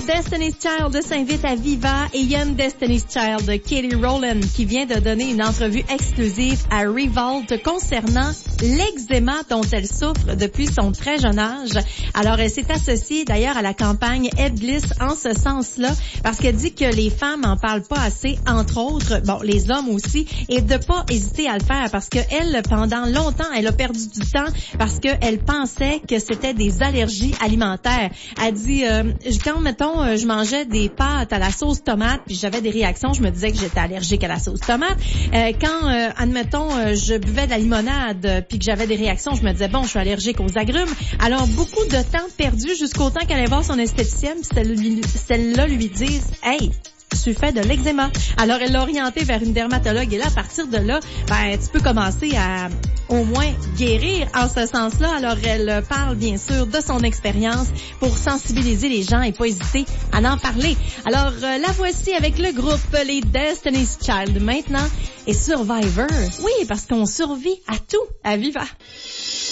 Destiny's Child s'invite à Viva et il y a une Destiny's Child, Kelly Rowland, qui vient de donner une entrevue exclusive à Revolt concernant l'eczéma dont elle souffre depuis son très jeune âge. Alors, elle s'est associée d'ailleurs à la campagne Headless en ce sens-là, parce qu'elle dit que les femmes en parlent pas assez, entre autres, bon, les hommes aussi, et de pas hésiter à le faire, parce que elle, pendant longtemps, elle a perdu du temps parce qu'elle pensait que c'était des allergies alimentaires. Elle dit, quand, mettons, je mangeais des pâtes à la sauce tomate, puis j'avais des réactions, je me disais que j'étais allergique à la sauce tomate. Quand, admettons, je buvais de la limonade, puis que j'avais des réactions, je me disais, bon, je suis allergique aux agrumes. Alors, beaucoup de temps perdu jusqu'au temps qu'elle allait voir son esthéticienne, puis celle-là lui dise, hey, tu fais de l'eczéma. Alors, elle l'a orientée vers une dermatologue et là, à partir de là, ben, tu peux commencer à au moins guérir en ce sens-là. Alors, elle parle bien sûr de son expérience pour sensibiliser les gens et pas hésiter à en parler. Alors, la voici avec le groupe les Destiny's Child maintenant et Survivor. Oui, parce qu'on survit à tout à Viva.